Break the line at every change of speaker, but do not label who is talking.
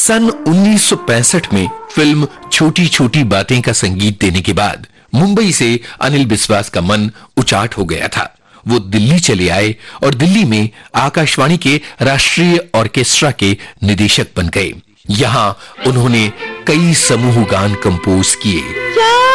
सन 1965 में फिल्म छोटी छोटी बातें का संगीत देने के बाद मुंबई से अनिल बिस्वास का मन उचाट हो गया था। वो दिल्ली चले आए और दिल्ली में आकाशवाणी के राष्ट्रीय ऑर्केस्ट्रा के निदेशक बन गए। यहां उन्होंने कई समूह गान कंपोज किए।